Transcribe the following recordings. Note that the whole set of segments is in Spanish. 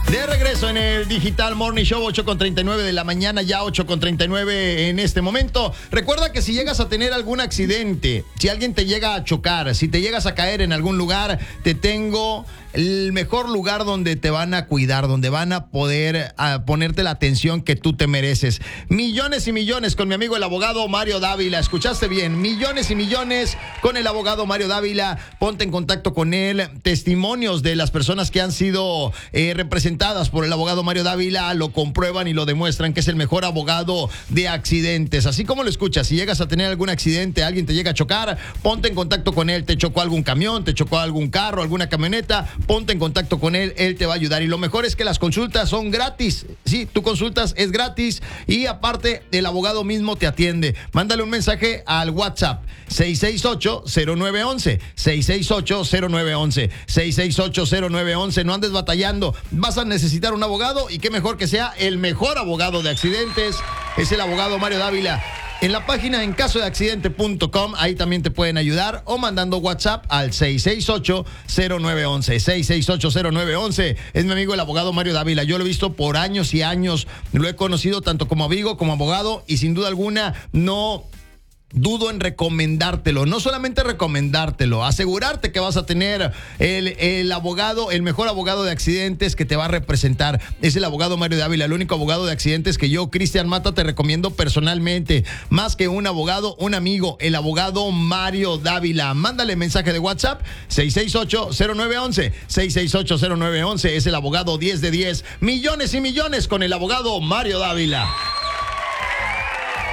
De regreso en el Digital Morning Show, 8:39 de la mañana, ya 8:39 en este momento. Recuerda que si llegas a tener algún accidente, si alguien te llega a chocar, si te llegas a caer en algún lugar, te tengo el mejor lugar donde te van a cuidar, donde van a poder ponerte la atención que tú te mereces. Millones y millones con mi amigo el abogado Mario Dávila. ¿Escuchaste bien? Millones y millones con el abogado Mario Dávila. Ponte en contacto con él. Testimonios de las personas que han sido representadas por el abogado Mario Dávila lo comprueban y lo demuestran que es el mejor abogado de accidentes. Así como lo escuchas, si llegas a tener algún accidente, alguien te llega a chocar, ponte en contacto con él. Te chocó algún camión, te chocó algún carro, alguna camioneta, ponte en contacto con él te va a ayudar. Y lo mejor es que las consultas son gratis. Sí, tú consultas, es gratis y aparte el abogado mismo te atiende. Mándale un mensaje al WhatsApp 668-0911, 668-0911, 668-0911. No andes batallando, vas a necesitar un abogado y qué mejor que sea el mejor abogado de accidentes, es el abogado Mario Dávila. En la página encasodeaccidente.com, ahí también te pueden ayudar o mandando WhatsApp al 668-0911. 668-0911. Es mi amigo el abogado Mario Dávila. Yo lo he visto por años y años. Lo he conocido tanto como amigo como abogado y sin duda alguna no dudo en recomendártelo, no solamente recomendártelo, asegurarte que vas a tener el abogado, el mejor abogado de accidentes que te va a representar. Es el abogado Mario Dávila, el único abogado de accidentes que yo, Cristian Mata, te recomiendo personalmente. Más que un abogado, un amigo, el abogado Mario Dávila. Mándale mensaje de WhatsApp 668-0911, 668-0911. Es el abogado 10 de 10. Millones y millones con el abogado Mario Dávila.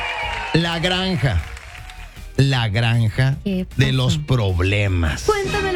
La granja de los problemas. Cuéntame.